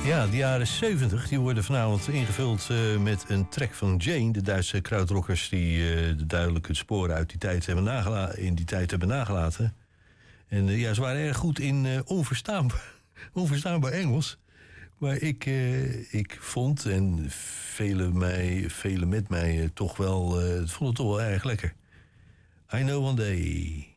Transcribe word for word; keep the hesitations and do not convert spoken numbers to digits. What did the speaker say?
Ja, de jaren zeventig die worden vanavond ingevuld uh, met een track van Jane. De Duitse krautrockers die uh, duidelijk het spoor uit die tijd hebben nagela- in die tijd hebben nagelaten. En uh, ja, ze waren erg goed in uh, onverstaanbaar, onverstaanbaar Engels. Maar ik, uh, ik vond, en velen, mij, velen met mij uh, toch wel, uh, vonden het toch wel erg lekker. I Know One Day.